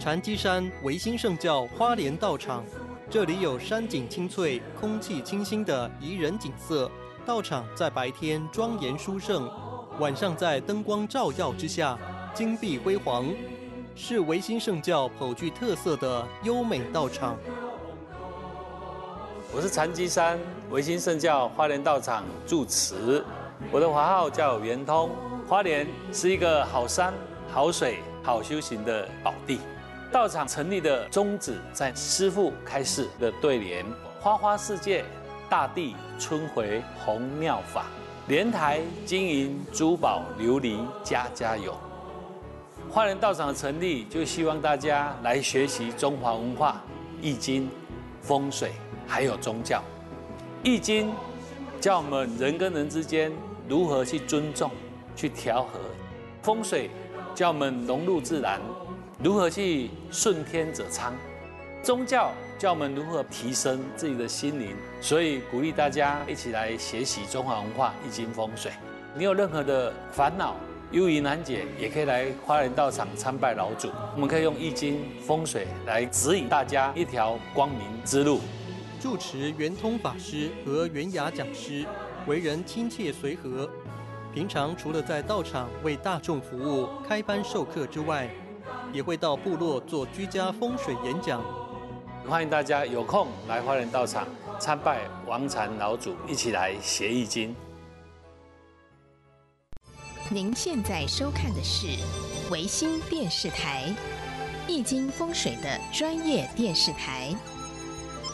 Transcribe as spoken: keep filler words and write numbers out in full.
禅机山维新圣教花莲道场，这里有山景清脆、空气清新的宜人景色。道场在白天庄严殊胜，晚上在灯光照耀之下，金碧辉煌，是维新圣教颇具特色的优美道场。 我是禅机山维新圣教花莲道场住持，我的华号叫圆通。花莲是一个好山、好水、好修行的宝地。道场成立的宗旨在师父开示的对联：花花世界，大地春回红妙法，莲台金银珠宝琉璃家家有。花莲道场的成立，就希望大家来学习中华文化、易经、风水，还有宗教。易经教我们人跟人之间如何去尊重、去调和；风水教我们融入自然，如何去顺天者昌；宗教教我们如何提升自己的心灵。所以鼓励大家一起来学习中华文化、易经、风水。你有任何的烦恼、忧疑难解，也可以来花莲道场参拜老祖。我们可以用易经、风水来指引大家一条光明之路。 住持圆通法师和圆雅讲师为人亲切随和，平常除了在道场为大众服务、开班授课之外，也会到部落做居家风水演讲。 欢迎大家有空来花莲道场参拜王禅老祖，一起来学易经。 您现在收看的是维新电视台易经风水的专业电视台。